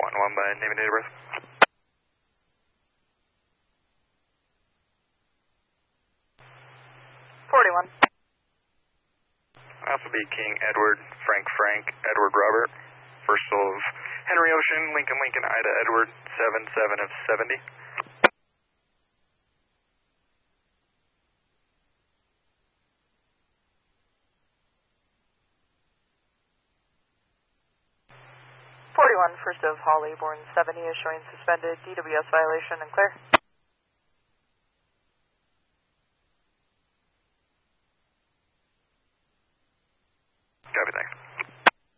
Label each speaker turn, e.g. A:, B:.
A: 1 by name and date of birth. Alpha B King Edward Frank Edward Robert. First of Henry Ocean Lincoln Ida Edward 77 of 70.
B: 41, first of Holly, born 70, is showing suspended DWS violation and clear.
A: Copy, thanks.